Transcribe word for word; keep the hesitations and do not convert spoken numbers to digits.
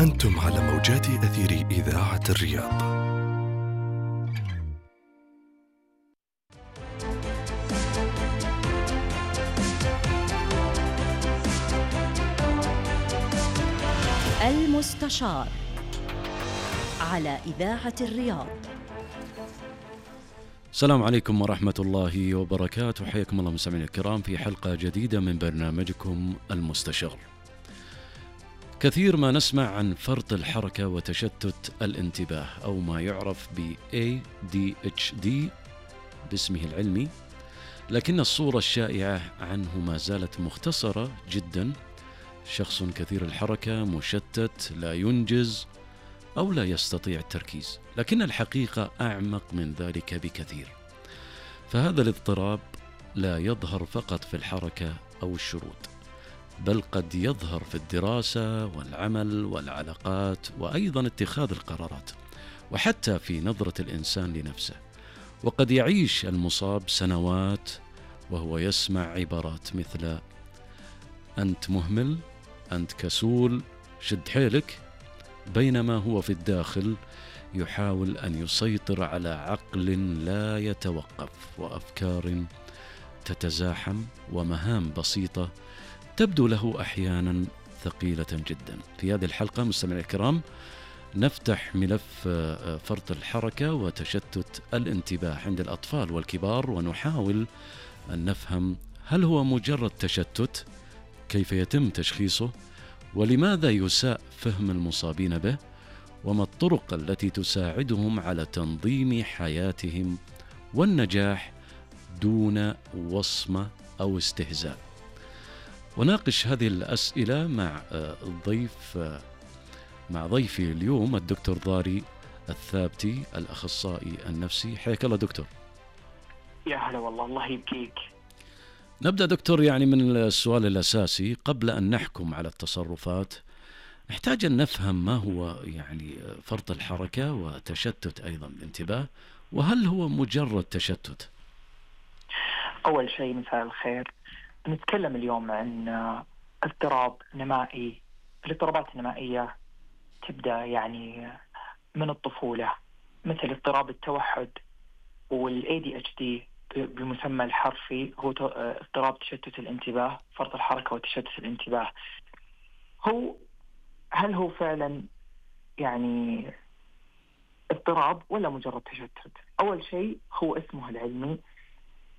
أنتم على موجات أثير إذاعة الرياض. المستشار على إذاعة الرياض. السلام عليكم ورحمة الله وبركاته، حياكم الله مستمعينا الكرام في حلقة جديدة من برنامجكم المستشار. كثير ما نسمع عن فرط الحركة وتشتت الانتباه أو ما يعرف ب إيه دي إتش دي باسمه العلمي، لكن الصورة الشائعة عنه ما زالت مختصرة جدا: شخص كثير الحركة، مشتت، لا ينجز أو لا يستطيع التركيز. لكن الحقيقة أعمق من ذلك بكثير، فهذا الاضطراب لا يظهر فقط في الحركة أو الشرود، بل قد يظهر في الدراسة والعمل والعلاقات وأيضا اتخاذ القرارات، وحتى في نظرة الإنسان لنفسه. وقد يعيش المصاب سنوات وهو يسمع عبارات مثل: أنت مهمل، أنت كسول، شد حيلك، بينما هو في الداخل يحاول أن يسيطر على عقل لا يتوقف وأفكار تتزاحم ومهام بسيطة تبدو له أحيانا ثقيلة جدا. في هذه الحلقة مستمعينا الكرام نفتح ملف فرط الحركة وتشتت الانتباه عند الأطفال والكبار، ونحاول أن نفهم: هل هو مجرد تشتت؟ كيف يتم تشخيصه؟ ولماذا يساء فهم المصابين به؟ وما الطرق التي تساعدهم على تنظيم حياتهم والنجاح دون وصمة أو استهزاء؟ وناقش هذه الأسئلة مع ضيف مع ضيفي اليوم الدكتور ضاري الثابتي، الأخصائي النفسي. حياك الله دكتور. يا هلا والله، الله يبقيك. نبدأ دكتور يعني من السؤال الأساسي. قبل أن نحكم على التصرفات نحتاج أن نفهم ما هو يعني فرط الحركة وتشتت أيضا الانتباه، وهل هو مجرد تشتت؟ أول شيء مساء الخير. نتكلم اليوم عن اضطراب نمائي. الاضطرابات النمائية تبدأ يعني من الطفولة، مثل اضطراب التوحد، وال إيه دي إتش دي بمسمى الحرفي هو اضطراب تشتت الانتباه، فرط الحركة وتشتت الانتباه. هو هل هو فعلا يعني اضطراب ولا مجرد تشتت؟ أول شيء هو اسمه العلمي